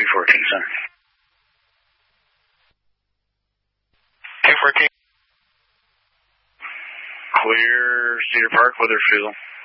214, son. 214. Clear Cedar Park with refusal.